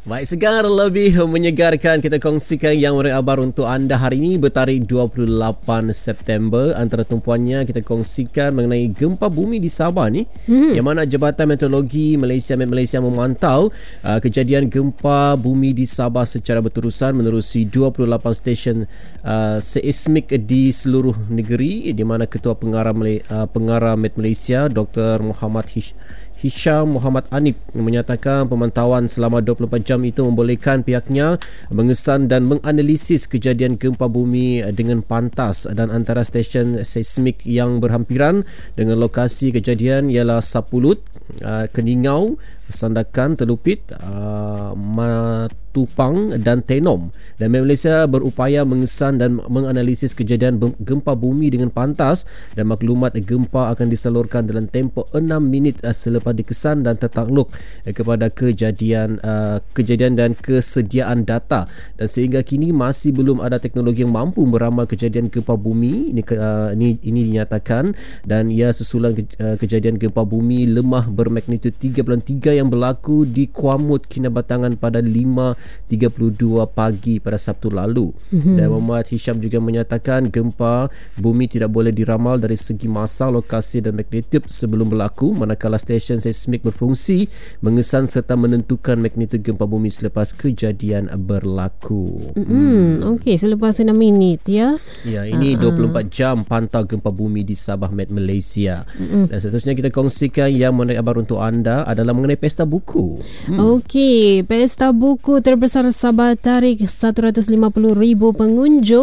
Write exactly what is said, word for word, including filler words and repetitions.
Baik, segar lebih menyegarkan kita kongsikan yang menarik abar untuk anda hari ini bertarikh dua puluh lapan September. Antara tumpuannya kita kongsikan mengenai gempa bumi di Sabah ni, hmm. yang mana Jabatan Meteorologi Malaysia Met Malaysia memantau uh, kejadian gempa bumi di Sabah secara berterusan menerusi dua puluh lapan stesen uh, seismik di seluruh negeri, di mana Ketua Pengarah Malay, uh, Pengarah Met Malaysia Doktor Muhammad Hish Hisham Muhammad Anip menyatakan pemantauan selama dua puluh empat jam itu membolehkan pihaknya mengesan dan menganalisis kejadian gempa bumi dengan pantas, dan antara stesen seismik yang berhampiran dengan lokasi kejadian ialah Sapulut, Keningau, Sandakan, Telupit, Matupang dan Tenom. Dan Malaysia berupaya mengesan dan menganalisis kejadian gempa bumi dengan pantas, dan maklumat gempa akan disalurkan dalam tempoh enam minit selepas dikesan dan tertakluk kepada kejadian uh, kejadian dan kesediaan data. Dan sehingga kini masih belum ada teknologi yang mampu meramal kejadian gempa bumi ini. Uh, ini, ini dinyatakan, dan ia susulan ke, uh, kejadian gempa bumi lemah bermagnitud tiga puluh tiga yang berlaku di Kuamut, Kinabatangan pada lima tiga puluh dua pagi pada Sabtu lalu. Mm-hmm. Dan Muhammad Hisham juga menyatakan gempa bumi tidak boleh diramal dari segi masa, lokasi dan magnitud sebelum berlaku, manakala stesen seismik berfungsi mengesan serta menentukan magnitud gempa bumi selepas kejadian berlaku. Mm-hmm. Hmm. Okey, selepas enam minit ya. Ya, ini uh-huh. dua puluh empat jam pantau gempa bumi di Sabah Met Malaysia. Mm-hmm. Dan seterusnya kita kongsikan yang menarik abar untuk anda adalah mengenai Pesta Buku. Hmm. Okey, Pesta Buku terbesar Sabah tarik seratus lima puluh ribu pengunjung